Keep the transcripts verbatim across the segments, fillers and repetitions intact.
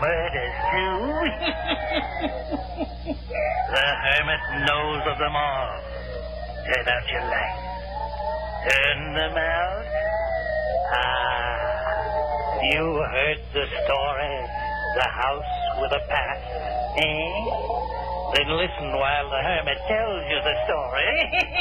murders, too. The hermit knows of them all. Turn out your light. Turn them out. Ah, you heard the story. The house with a past, eh? Then listen while the hermit tells you the story.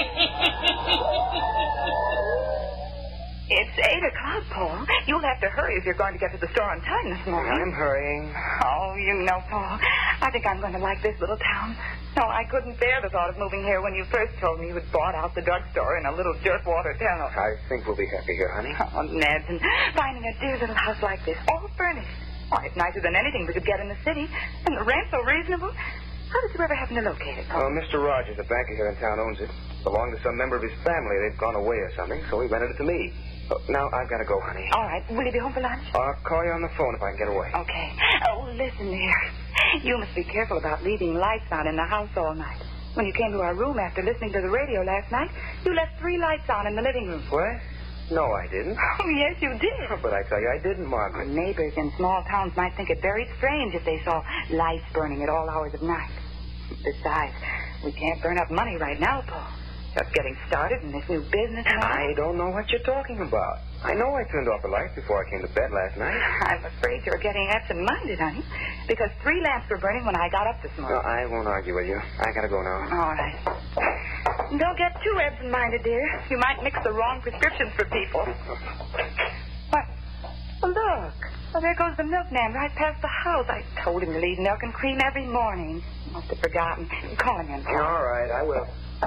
It's eight o'clock, Paul. You'll have to hurry if you're going to get to the store on time this morning. I'm hurrying. Oh, you know, Paul, I think I'm going to like this little town. No, I couldn't bear the thought of moving here when you first told me you had bought out the drugstore in a little jerkwater town. I think we'll be happy here, honey. Oh, Ned, and finding a dear little house like this, all furnished. Why, it's nicer than anything we could get in the city. And the rent so reasonable. How did you ever happen to locate it, Paul? Oh, Mister Rogers, the banker here in town, owns it. Belonged to some member of his family. They've gone away or something, so he rented it to me. Oh, now, I've got to go, honey. All right. Will you be home for lunch? I'll call you on the phone if I can get away. Okay. Oh, listen, dear. You must be careful about leaving lights on in the house all night. When you came to our room after listening to the radio last night, you left three lights on in the living room. What? No, I didn't. Oh, yes, you did. Oh, but I tell you, I didn't, Margaret. Our neighbors in small towns might think it very strange if they saw lights burning at all hours of night. Besides, we can't burn up money right now, Paul. Just getting started in this new business and all. I don't know what you're talking about. I know I turned off the lights before I came to bed last night. I'm afraid you're getting absent-minded, honey, because three lamps were burning when I got up this morning. No, I won't argue with you. I gotta go now. All right. Don't get too absent-minded, dear. You might mix the wrong prescriptions for people. What? Well, look. Well, there goes the milkman right past the house. I told him to leave milk and cream every morning. Must have forgotten. Call him in, Paul. All right, I will.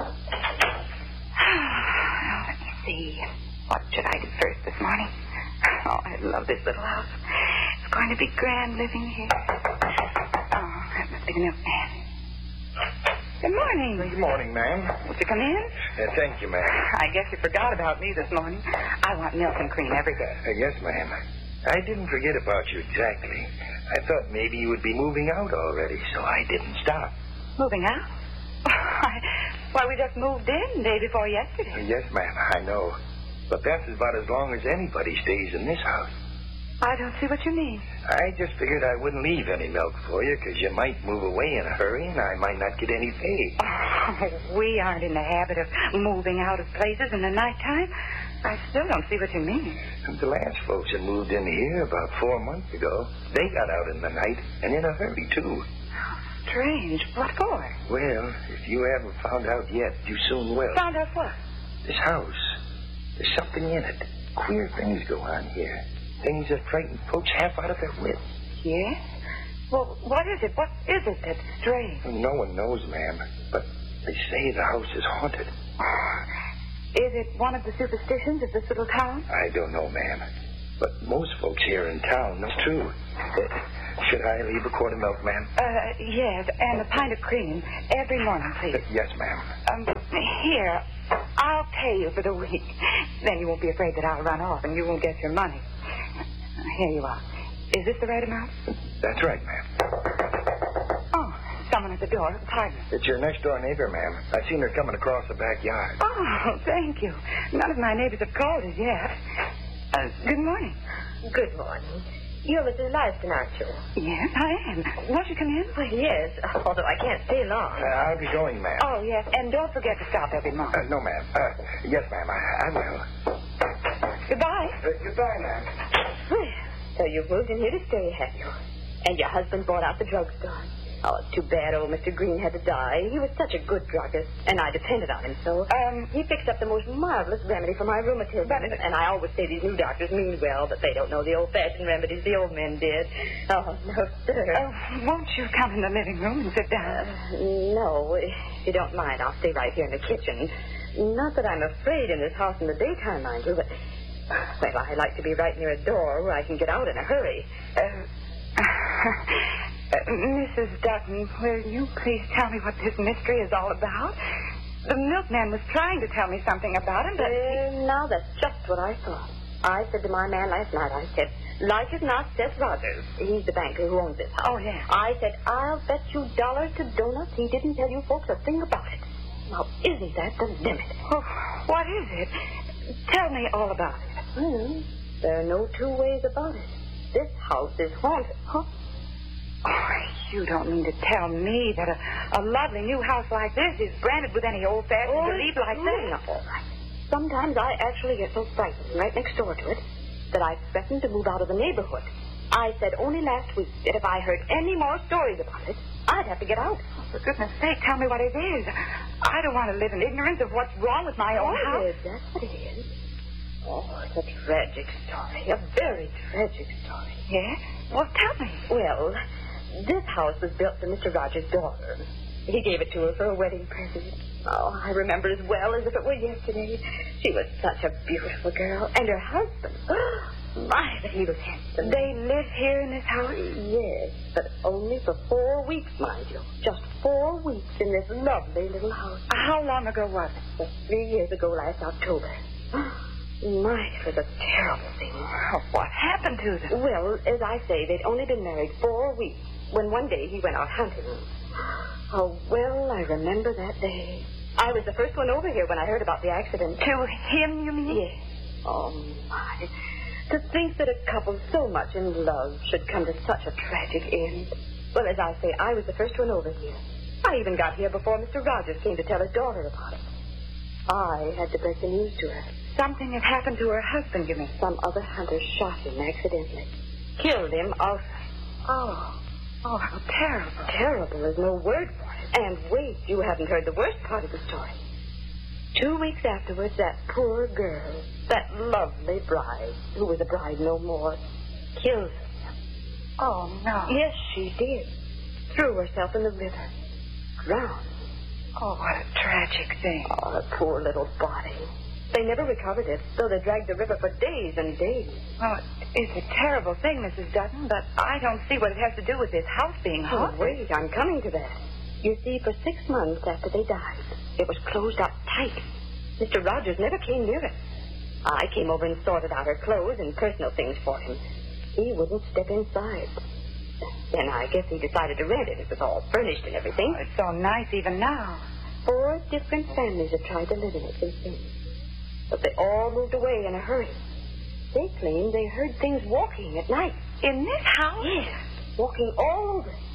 Now, let me see. What should I do first this morning? Oh, I love this little house. It's going to be grand living here. Oh, that must be the milkman. Good morning. Good morning, ma'am. Won't you come in? Uh, thank you, ma'am. I guess you forgot about me this morning. I want milk and cream every day. Uh, yes, ma'am. I didn't forget about you exactly. I thought maybe you would be moving out already, so I didn't stop. Moving out? Why, why, we just moved in day before yesterday. Uh, yes, ma'am, I know. But that's about as long as anybody stays in this house. I don't see what you mean. I just figured I wouldn't leave any milk for you because you might move away in a hurry and I might not get any pay. Oh, we aren't in the habit of moving out of places in the nighttime. I still don't see what you mean. The last folks that moved in here about four months ago, they got out in the night and in a hurry, too. How strange. What for? Well, if you haven't found out yet, you soon will. Found out what? This house. There's something in it. Queer things go on here. Things that frighten folks half out of their wits. Yes? Well, what is it? What is it that's strange? No one knows, ma'am, but they say the house is haunted. Is it one of the superstitions of this little town? I don't know, ma'am, but most folks here in town know it's true. Uh, should I leave a quart of milk, ma'am? Uh, yes, and a pint of cream every morning, please. Uh, yes, ma'am. Um, here, I'll pay you for the week. Then you won't be afraid that I'll run off and you won't get your money. Here you are. Is this the right amount? That's right, ma'am. Oh, someone at the door. Pardon. It's your next-door neighbor, ma'am. I've seen her coming across the backyard. Oh, thank you. None of my neighbors have called as yet. Uh, good morning. Good morning. You're Missus Lyston, aren't you? Yes, I am. Won't you come in? Well, yes, although I can't stay long. Uh, I'll be going, ma'am. Oh, yes, and don't forget to stop every morning. Uh, no, ma'am. Uh, yes, ma'am, I, I will. Goodbye. Uh, goodbye, ma'am. Well, so you've moved in here to stay, have you? And your husband bought out the drugstore. Oh, it's too bad old Mister Green had to die. He was such a good druggist, and I depended on him so. Um, he fixed up the most marvelous remedy for my rheumatism. But, and I always say these new doctors mean well, but they don't know the old-fashioned remedies the old men did. Oh, no, sir. Oh, won't you come in the living room and sit down? Uh, no, if you don't mind, I'll stay right here in the kitchen. Not that I'm afraid in this house in the daytime, mind you, but... Well, I like to be right near a door where I can get out in a hurry. Uh, uh, Missus Dutton, will you please tell me what this mystery is all about? The milkman was trying to tell me something about it, but... Uh, now, that's just what I thought. I said to my man last night, I said, like as not, Seth Rogers. He's the banker who owns this house. Oh, yeah. I said, I'll bet you dollars to donuts he didn't tell you folks a thing about it. Now, isn't that the limit? Oh, what is it? Tell me all about it. Well, there are no two ways about it. This house is haunted. Huh? Oh, you don't mean to tell me that a, a lovely new house like this is branded with any old-fashioned Oh, belief like that? All right. Sometimes I actually get so frightened right next door to it that I threatened to move out of the neighborhood. I said only last week that if I heard any more stories about it, I'd have to get out. Oh, for goodness sake, tell me what it is. I don't want to live in ignorance of what's wrong with my own Oh, house. yes, that's what it is. Oh, it's a tragic story. A very tragic story. Yeah? Well, tell me. Well, this house was built for Mister Rogers' daughter. He gave it to her for a wedding present. Oh, I remember as well as if it were yesterday. She was such a beautiful girl. And her husband. My, but he was handsome. They live here in this house? Yes, but only for four weeks, mind you. Just four weeks in this lovely little house. How long ago was it? Just three years ago last October. My, it was a terrible thing. Oh, what happened to them? Well, as I say, they'd only been married four weeks when one day he went out hunting. Oh, well, I remember that day. I was the first one over here when I heard about the accident. To him, you mean? Yes. Oh, my. To think that a couple so much in love should come to such a tragic end. Well, as I say, I was the first one over here. I even got here before Mister Rogers came to tell his daughter about it. I had to break the news to her. Something had happened to her husband, you mean? Some other hunter shot him accidentally. Killed him outright. Oh. Oh, how terrible. Terrible is no word for it. And wait, you haven't heard the worst part of the story. Two weeks afterwards, that poor girl, that lovely bride, who was a bride no more, killed herself. Oh, no. Yes, she did. Threw herself in the river. Drowned. Oh, what a tragic thing. Oh, her poor little body. They never recovered it, so they dragged the river for days and days. Well, it's a terrible thing, Missus Dutton, but I don't see what it has to do with this house being Oh, haunted. wait, I'm coming to that. You see, for six months after they died, it was closed up tight. Mister Rogers never came near it. I came over and sorted out her clothes and personal things for him. He wouldn't step inside. Then I guess he decided to rent it. It was all furnished and everything. Oh, it's so nice even now. Four different families have tried to live in it since then. But they all moved away in a hurry. They claimed they heard things walking at night. In this house? Yes, walking all over it.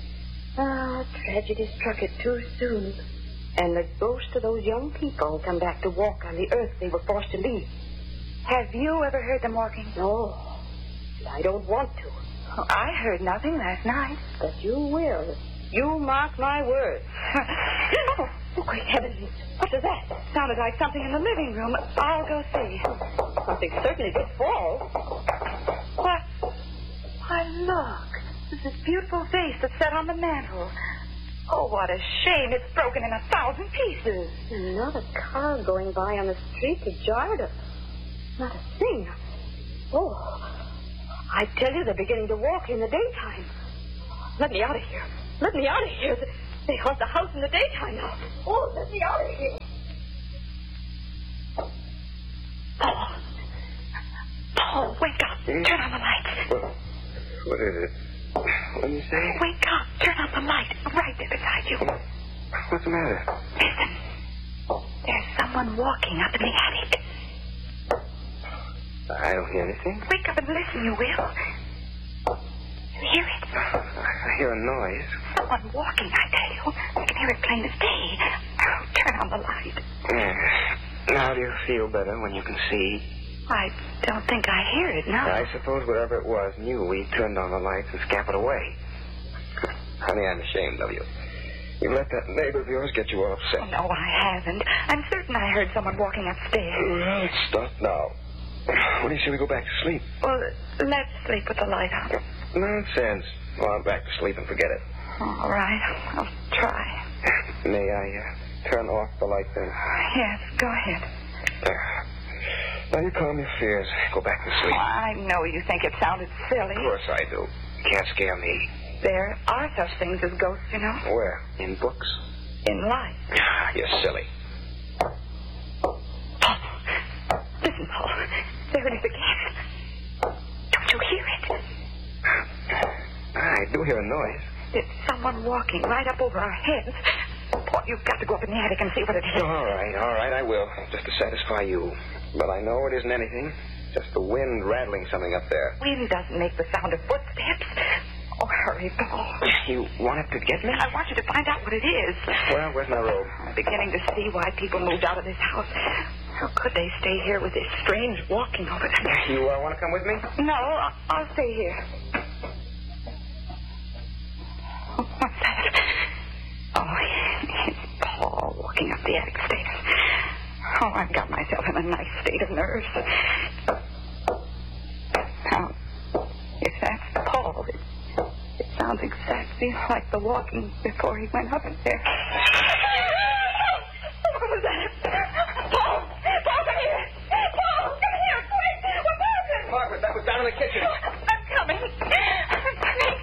Ah, tragedy struck it too soon. And the ghosts of those young people come back to walk on the earth they were forced to leave. Have you ever heard them walking? No, and I don't want to. Oh, I heard nothing last night. But you will. You mark my words. Oh, oh, great heavens. What was that? Sounded like something in the living room. I'll go see. Something certainly did fall. What? Why, look. There's this beautiful vase that's set on the mantel. Oh, what a shame. It's broken in a thousand pieces. Not a car going by on the street to jar it up. Not a thing. Oh, I tell you, they're beginning to walk in the daytime. Let me out of here. Let me out of here. They haunt the house in the daytime now. Oh, let me out of here. Paul. Paul, wake up. Hmm? Turn on the light. Well, what is it? What do you say? Wake up. Turn on the light. Right there beside you. What's the matter? Listen. There's someone walking up in the attic. I don't hear anything. Wake up and listen, you will. You hear it? I hear a noise. Someone walking, I tell you. I can hear it plain as day. Oh, turn on the light. Yes. Now do you feel better when you can see? I don't think I hear it now. I suppose whatever it was knew we turned on the lights and scampered away. Honey, I'm ashamed of you. You let that neighbor of yours get you all upset. Oh, no, I haven't. I'm certain I heard someone walking upstairs. Well, it's stopped now. What do you say we go back to sleep? Well, let's sleep with the light on. Nonsense. Well, I'm back to sleep and forget it. All right. I'll try. May I uh, turn off the light then? Yes, go ahead. Uh, now you calm your fears. Go back to sleep. Oh, I know you think it sounded silly. Of course I do. You can't scare me. There are such things as ghosts, you know. Where? In books? In life. You're silly. Paul. Listen, Paul. There it is again. Don't you hear it? I do hear a noise. There's someone walking right up over our heads. Paul, you've got to go up in the attic and see what it is. All right, all right, I will. Just to satisfy you. But I know it isn't anything. Just the wind rattling something up there. Wind doesn't make the sound of footsteps. Oh, hurry. sorry, Paul. You wanted to get me? I want you to find out what it is. Well, where's my robe? I'm beginning to see why people moved out of this house. How could they stay here with this strange walking over there? You uh, want to come with me? No, I'll, I'll stay here. Oh, what's that? Oh, it's Paul walking up the attic stairs. Oh, I've got myself in a nice state of nerves. Now, if that's Paul, it, it sounds exactly like the walking before he went up there. What was that? Paul! Paul, come here! Paul, come here, quick! What happened? Margaret, that was down in the kitchen. I'm coming. I'm coming.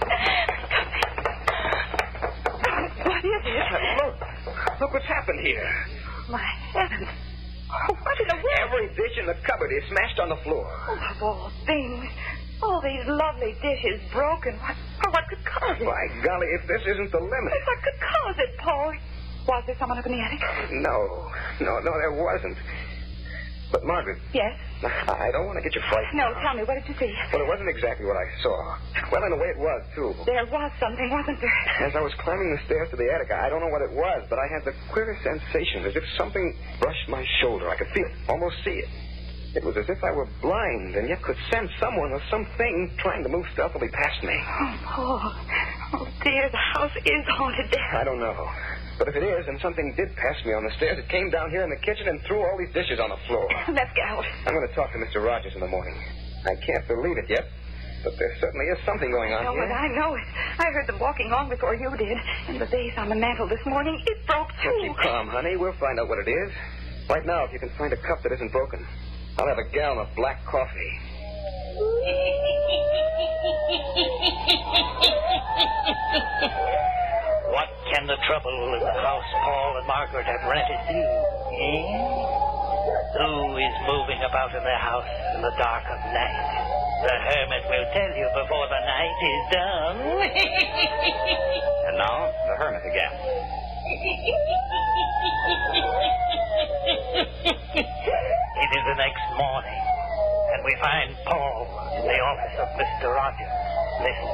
I'm coming. What is it? Look. Look what's happened here. My heavens. Oh, what in the world? Every dish in the cupboard is smashed on the floor. Oh, of all things. All these lovely dishes broken. What, oh, what could cause it? By golly, if this isn't the limit. What could cause it, Paul? Was there someone up in the attic? No. No, no, there wasn't. But, Margaret. Yes? I don't want to get you frightened. No, tell me, what did you see? Well, it wasn't exactly what I saw. Well, in a way it was, too. There was something, wasn't there? As I was climbing the stairs to the attic, I don't know what it was, but I had the queerest sensation, as if something brushed my shoulder. I could feel it, almost see it. It was as if I were blind and yet could sense someone or something trying to move stealthily past me. Oh, Paul. Oh, dear, the house is haunted. I don't know. But if it is, and something did pass me on the stairs, it came down here in the kitchen and threw all these dishes on the floor. Let's get out. I'm going to talk to Mister Rogers in the morning. I can't believe it yet, but there certainly is something going on No, here. but I know it. I heard them walking on before you did. And the vase on the mantel this morning, it broke too. Well, keep calm, honey. We'll find out what it is. Right now, if you can find a cup that isn't broken, I'll have a gallon of black coffee. What can the trouble in the house Paul and Margaret have rented do? Eh? Who is moving about in their house in the dark of night? The hermit will tell you before the night is done. And now, the hermit again. It is the next morning, and we find Paul in the office of Mister Rogers. Listen.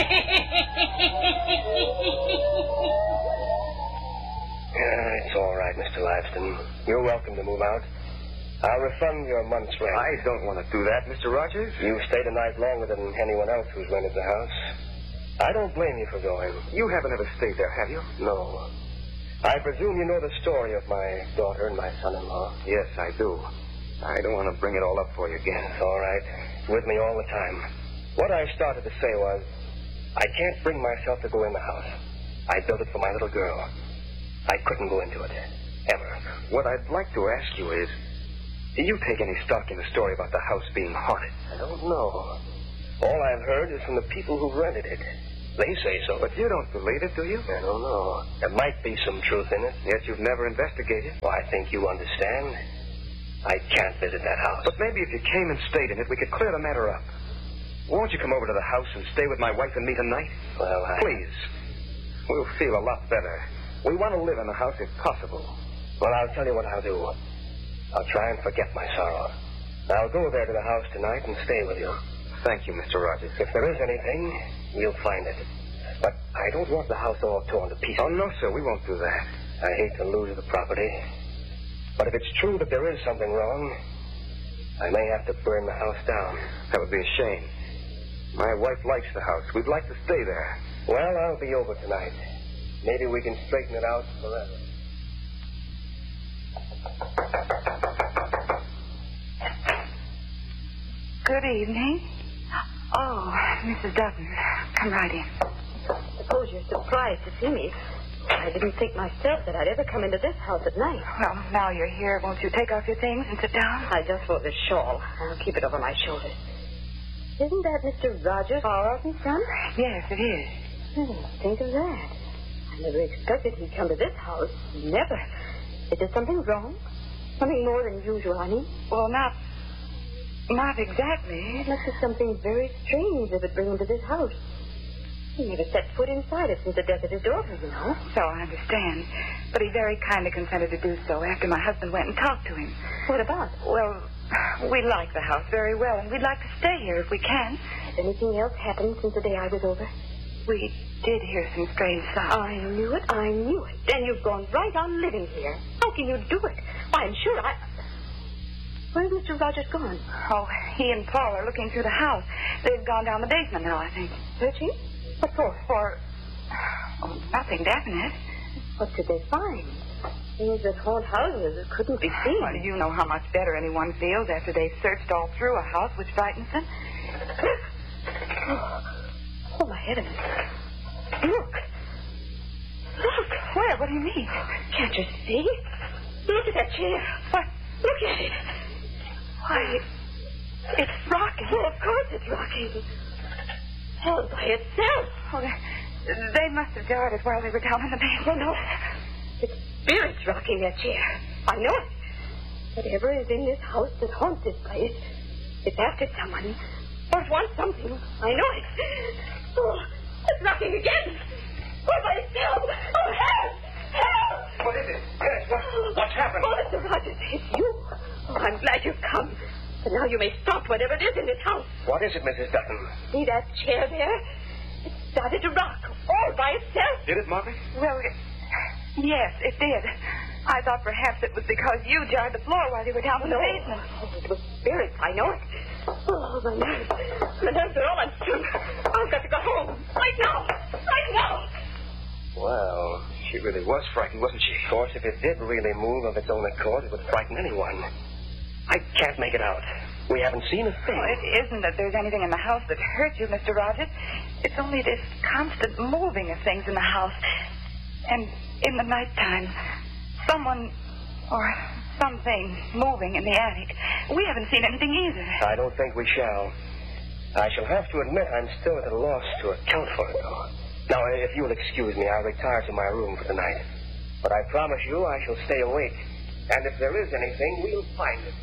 Uh, it's all right, Mister Liveston. You're welcome to move out. I'll refund your month's rent. I don't want to do that, Mister Rogers. You stayed a night longer than anyone else who's rented the house. I don't blame you for going. You haven't ever stayed there, have you? No. I presume you know the story of my daughter and my son-in-law. Yes, I do. I don't want to bring it all up for you again. It's all right. It's with me all the time. What I started to say was, I can't bring myself to go in the house. I built it for my little girl. I couldn't go into it. Ever. What I'd like to ask you is, do you take any stock in the story about the house being haunted? I don't know. All I've heard is from the people who rented it. They say so. But you don't believe it, do you? I don't know. There might be some truth in it. Yet you've never investigated. Well, I think you understand. I can't visit that house. But maybe if you came and stayed in it, we could clear the matter up. Won't you come over to the house and stay with my wife and me tonight? Well, I... Please. We'll feel a lot better. We want to live in the house if possible. Well, I'll tell you what I'll do. I'll try and forget my sorrow. I'll go there to the house tonight and stay with you. Thank you, Mister Rogers. If there is anything, you'll find it. But I don't want the house all torn to pieces. Oh, no, sir. We won't do that. I hate to lose the property. But if it's true that there is something wrong, I may have to burn the house down. That would be a shame. My wife likes the house. We'd like to stay there. Well, I'll be over tonight. Maybe we can straighten it out forever. Good evening. Oh, Missus Dutton, come right in. Suppose you're surprised to see me. I didn't think myself that I'd ever come into this house at night. Well, now you're here, won't you take off your things and sit down? I just brought this shawl. I'll keep it over my shoulders. Isn't that Mister Rogers, Charlton's son? Yes, it is. Hmm, think of that. I never expected he'd come to this house. Never. Is there something wrong? Something more than usual, I mean? Well, not... Not exactly. It must be something very strange that would bring him to this house. He never set foot inside it since the death of his daughter, you know. So I understand. But he very kindly consented to do so after my husband went and talked to him. What about? Well, we like the house very well, and we'd like to stay here if we can. Has anything else happened since the day I was over? We did hear some strange sounds. I knew it. I knew it. Then you've gone right on living here. How can you do it? Why, I'm sure I... Where's Mister Rogers gone? Oh, he and Paul are looking through the house. They've gone down the basement now, I think. Searching? What for? For... Oh, nothing definite. What did they find? Things that haunt houses that couldn't be seen. Well, you know how much better anyone feels after they've searched all through a house which frightens them. Oh, oh, my heavens. Look. Look. Where? What do you mean? Can't you see? Look at that chair. What? Look at it. Why, it's rocking. Oh, of course it's rocking. Held by itself. Oh, they, they must have jarred it while they were down in the basement. Oh, no. It's spirits rocking that chair. I know it. Whatever is in this house that haunts this place, it's after someone. Or it wants something. I know it. Oh, it's rocking again. All by itself. Oh, help! Help! What is it? Yes, what, what's happened? Oh, Mister Rogers, it's you. Oh, I'm glad you've come. And now you may stop whatever it is in this house. What is it, Missus Dutton? See that chair there? It started to rock all by itself. Did it, Margaret? Well, it, yes, it did. I thought perhaps it was because you jarred the floor while you were down in the basement. Oh, it was spirits, I know it. Oh, my nerves. My nerves are all unstrung. I've got to go home. Right now. Right now. Well, she really was frightened, wasn't she? Of course, if it did really move of its own accord, it would frighten anyone. I can't make it out. We haven't seen a thing. Well, it isn't that there's anything in the house that hurt you, Mister Rogers. It's only this constant moving of things in the house. And in the nighttime, someone or something moving in the attic. We haven't seen anything either. I don't think we shall. I shall have to admit I'm still at a loss to account for it, though. Now, if you'll excuse me, I'll retire to my room for the night. But I promise you I shall stay awake. And if there is anything, we'll find it.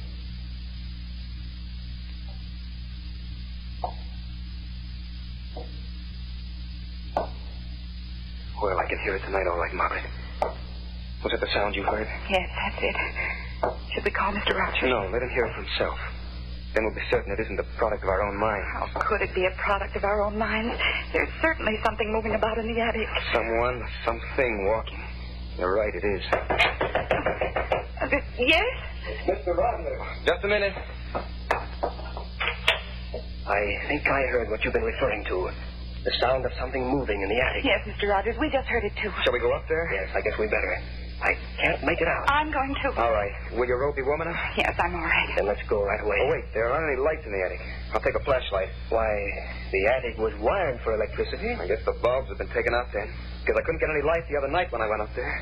Well, I can hear it tonight, all right, Margaret. Was it the sound you heard? Yes, that's it. Should we call Mister Rogers? No, let him hear it for himself. Then we'll be certain it isn't the product of our own minds. How could it be a product of our own minds? There's certainly something moving about in the attic. Someone, something walking. You're right, it is. Uh, this, yes? Mister Rogers. Just a minute. I think I heard what you've been referring to. The sound of something moving in the attic. Yes, Mister Rogers, we just heard it too. Shall we go up there? Yes, I guess we better. I can't make it out. I'm going to. All right. Will your robe be warm enough? Yes, I'm all right. Then let's go right away. Oh, wait. There aren't any lights in the attic. I'll take a flashlight. Why, the attic was wired for electricity. I guess the bulbs have been taken out then. Because I couldn't get any light the other night when I went up there.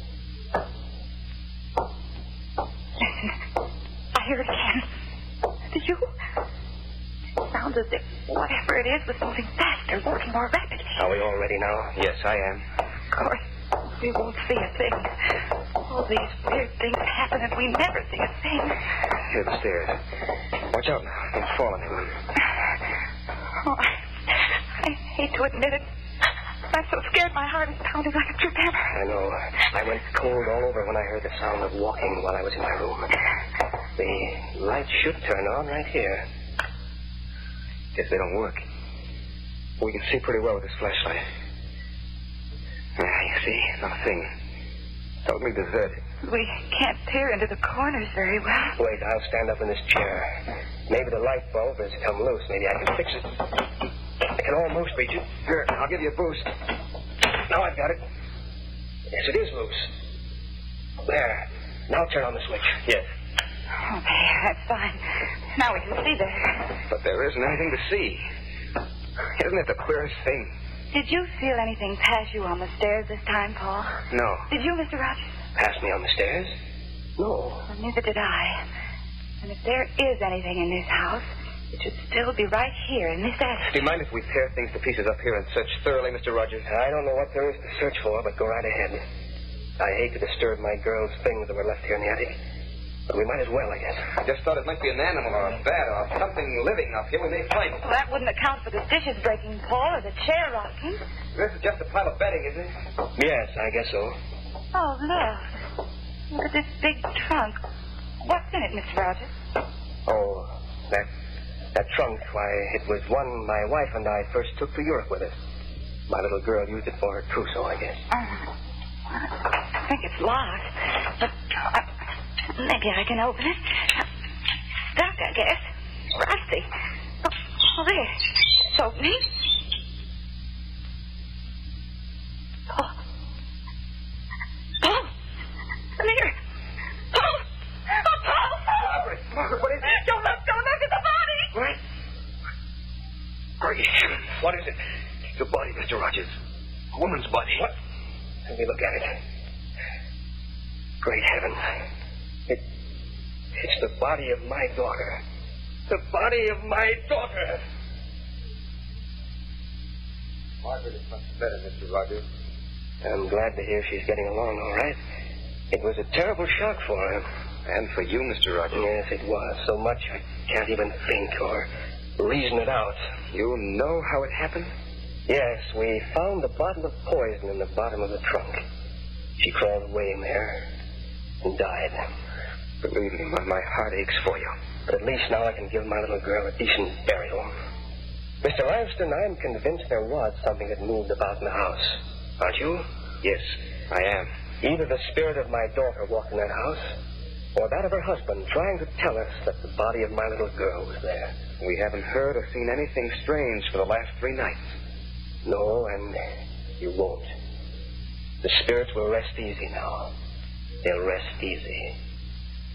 Listen. I hear it again. Did you? It sounds as if whatever it is was moving faster, working more rapidly. Are we all ready now? Yes, I am. Of course. We won't see a thing. All these weird things happen and we never see a thing. Here are the stairs. Watch out now. Don't fall on anyone. Oh, I, I hate to admit it. I'm so scared my heart is pounding like a true hammer. I know. I went cold all over when I heard the sound of walking while I was in my room. The light should turn on right here. Guess they don't work. We can see pretty well with this flashlight. Ah, you see? Not a thing. Totally deserted. We can't peer into the corners very well. Wait, I'll stand up in this chair. Maybe the light bulb has come loose. Maybe I can fix it. I can almost reach it. Here, I'll give you a boost. Now I've got it. Yes, it is loose. There. Now turn on the switch. Yes. Oh, there. That's fine. Now we can see there. But there isn't anything to see. Isn't it the queerest thing? Did you feel anything pass you on the stairs this time, Paul? No. Did you, Mister Rogers? Pass me on the stairs? No. Well, neither did I. And if there is anything in this house, it should still be right here in this attic. Do you mind if we tear things to pieces up here and search thoroughly, Mister Rogers? I don't know what there is to search for, but go right ahead. I hate to disturb my girl's things that were left here in the attic. But we might as well, I guess. I just thought it might be an animal or a bat or something living up here. We may find it. Well, that wouldn't account for the dishes breaking, Paul, or the chair rocking. This is just a pile of bedding, isn't it? Yes, I guess so. Oh, look. Look at this big trunk. What's in it, Mister Rogers? Oh, that that trunk, why, it was one my wife and I first took to Europe with us. My little girl used it for her trousseau, I guess. Uh, I think it's locked, but uh, maybe I can open it. Stuck, I guess. Rusty. Oh, oh there. It's opening. Oh. Paul! Come here. Paul! Oh, Paul! Margaret, Margaret, what is it? Don't look, don't look at the body! What? Great heavens. What is it? It's a body, Mister Rogers. A woman's body. What? Let me look at it. Great heavens. It, it's the body of my daughter. The body of my daughter. Margaret is much better, Mister Rogers. I'm glad to hear she's getting along all right. It was a terrible shock for her. And for you, Mister Rogers. Yes, it was. So much I can't even think or reason it out. You know how it happened? Yes, we found a bottle of poison in the bottom of the trunk. She crawled away in there and died. Believe me, my, my heart aches for you. But at least now I can give my little girl a decent burial. Mister Lanston, I'm convinced there was something that moved about in the house. Aren't you? Yes, I am. Either the spirit of my daughter walked in that house, or that of her husband trying to tell us that the body of my little girl was there. We haven't heard or seen anything strange for the last three nights. No, and you won't. The spirits will rest easy now. They'll rest easy.